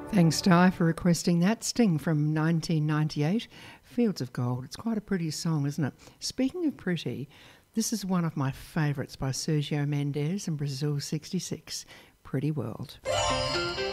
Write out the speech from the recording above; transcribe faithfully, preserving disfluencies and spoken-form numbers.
Thanks, Di, for requesting that. Sting from nineteen ninety-eight, Fields of Gold. It's quite a pretty song, isn't it? Speaking of pretty, this is one of my favourites by Sergio Mendes and Brazil sixty-six, Pretty World.